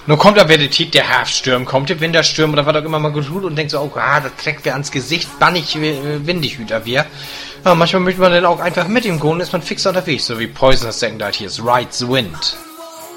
Nun kommt aber der Tit, der Herbststurm kommt, der Wintersturm oder was auch immer mal gut tut und denkt so, oh, das trägt wir ans Gesicht, bannig windig hüter wir. Ja, manchmal möchte man dann auch einfach mit ihm gehen, ist man fix unterwegs, so wie Poisonous Second Here's Ride the Wind.